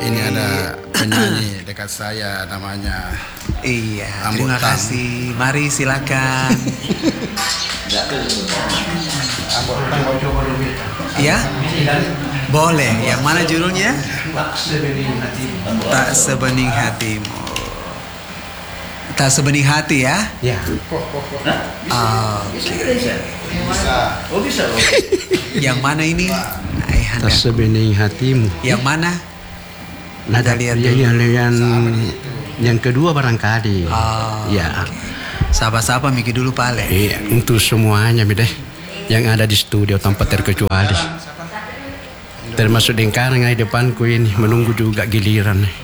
Ini ada penyanyi dekat saya namanya. Iya, Ambut terima Tang. kasih. Mari silakan. Ya, boleh. Yang mana judulnya? Tak sebening hatimu. Tak sebening hati ya? Ya. Oke. Bisa. Yang mana ini? Tak sebening hatimu. Yang mana? Nada lihat yang kedua barangkali. Oh, Ya. Sapa-sapa mikir dulu pale. Iya, untuk semuanya deh yang ada di studio tanpa terkecuali. Termasuk Dengkarang di depanku ini menunggu juga giliran.